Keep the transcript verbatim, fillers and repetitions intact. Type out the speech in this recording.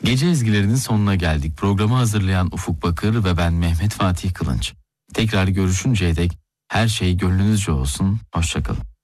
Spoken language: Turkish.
Gece ezgilerinin sonuna geldik. Programı hazırlayan Ufuk Bakır ve ben Mehmet Fatih Kılınç. Tekrar görüşünceye dek her şey gönlünüzce olsun. Hoşça kalın.